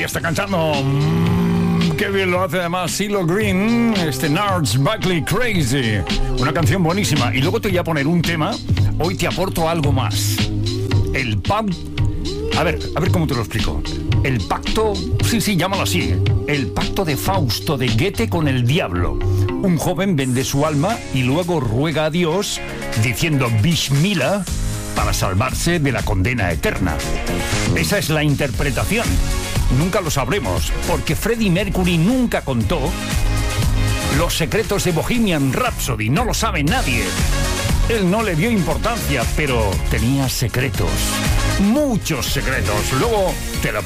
está cantando. Qué bien lo hace además CeeLo Green, Gnarls Barkley Crazy. Una canción buenísima. Y luego te voy a poner un tema. Hoy te aporto algo más. El pub. A ver cómo te lo explico. El pacto, sí, llámalo así. El pacto de Fausto de Goethe con el diablo. Un joven vende su alma y luego ruega a Dios diciendo Bismillah para salvarse de la condena eterna. Esa es la interpretación. Nunca lo sabremos, porque Freddie Mercury nunca contó los secretos de Bohemian Rhapsody. No lo sabe nadie. Él no le dio importancia, pero tenía secretos. Muchos secretos. Luego te lo